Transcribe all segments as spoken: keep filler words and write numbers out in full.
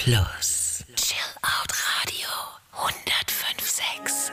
Plus. Chill Out Radio hundertfünf sechs.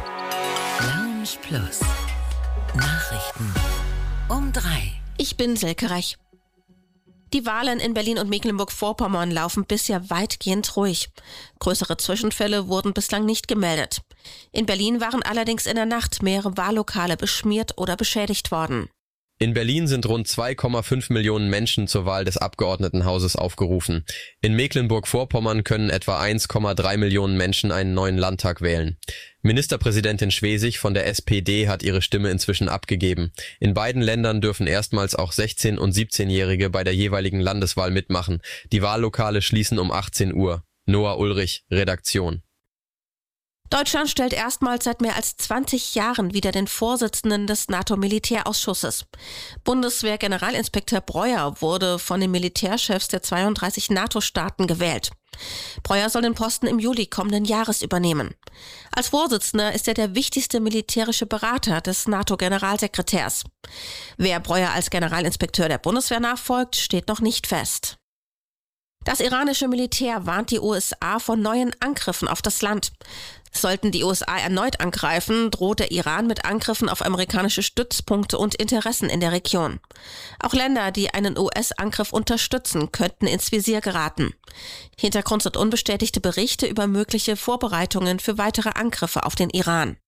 Lounge Plus. Nachrichten um drei. Ich bin Silke Reich. Die Wahlen in Berlin und Mecklenburg-Vorpommern laufen bisher weitgehend ruhig. Größere Zwischenfälle wurden bislang nicht gemeldet. In Berlin waren allerdings in der Nacht mehrere Wahllokale beschmiert oder beschädigt worden. In Berlin sind rund zwei Komma fünf Millionen Menschen zur Wahl des Abgeordnetenhauses aufgerufen. In Mecklenburg-Vorpommern können etwa eins Komma drei Millionen Menschen einen neuen Landtag wählen. Ministerpräsidentin Schwesig von der S P D hat ihre Stimme inzwischen abgegeben. In beiden Ländern dürfen erstmals auch sechzehn- und siebzehnjährige bei der jeweiligen Landeswahl mitmachen. Die Wahllokale schließen um achtzehn Uhr. Noah Ulrich, Redaktion. Deutschland stellt erstmals seit mehr als zwanzig Jahren wieder den Vorsitzenden des NATO-Militärausschusses. Bundeswehr-Generalinspekteur Breuer wurde von den Militärchefs der zweiunddreißig NATO-Staaten gewählt. Breuer soll den Posten im Juli kommenden Jahres übernehmen. Als Vorsitzender ist er der wichtigste militärische Berater des NATO-Generalsekretärs. Wer Breuer als Generalinspekteur der Bundeswehr nachfolgt, steht noch nicht fest. Das iranische Militär warnt die U S A vor neuen Angriffen auf das Land. Sollten die U S A erneut angreifen, droht der Iran mit Angriffen auf amerikanische Stützpunkte und Interessen in der Region. Auch Länder, die einen U S-Angriff unterstützen, könnten ins Visier geraten. Hintergrund sind unbestätigte Berichte über mögliche Vorbereitungen für weitere Angriffe auf den Iran.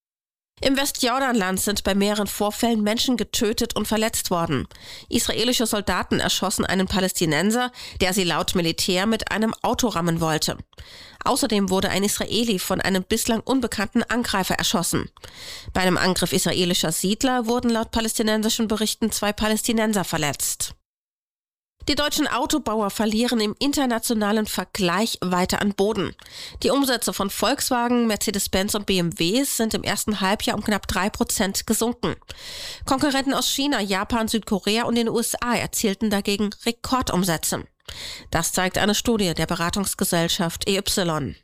Im Westjordanland sind bei mehreren Vorfällen Menschen getötet und verletzt worden. Israelische Soldaten erschossen einen Palästinenser, der sie laut Militär mit einem Auto rammen wollte. Außerdem wurde ein Israeli von einem bislang unbekannten Angreifer erschossen. Bei einem Angriff israelischer Siedler wurden laut palästinensischen Berichten zwei Palästinenser verletzt. Die deutschen Autobauer verlieren im internationalen Vergleich weiter an Boden. Die Umsätze von Volkswagen, Mercedes-Benz und B M W sind im ersten Halbjahr um knapp drei Prozent gesunken. Konkurrenten aus China, Japan, Südkorea und den U S A erzielten dagegen Rekordumsätze. Das zeigt eine Studie der Beratungsgesellschaft E Y.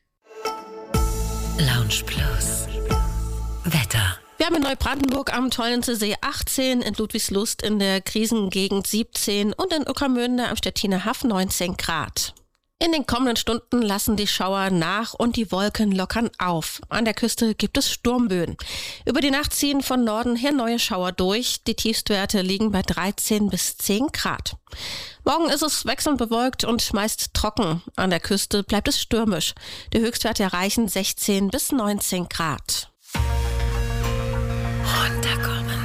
Lounge Plus. Wetter. Wir haben in Neubrandenburg am Teunensee achtzehn, in Ludwigslust in der Krisengegend siebzehn und in Ueckermünde am Stettiner Haff neunzehn Grad. In den kommenden Stunden lassen die Schauer nach und die Wolken lockern auf. An der Küste gibt es Sturmböen. Über die Nacht ziehen von Norden her neue Schauer durch. Die Tiefstwerte liegen bei dreizehn bis zehn Grad. Morgen ist es wechselnd bewölkt und meist trocken. An der Küste bleibt es stürmisch. Die Höchstwerte erreichen sechzehn bis neunzehn Grad. Runterkommen.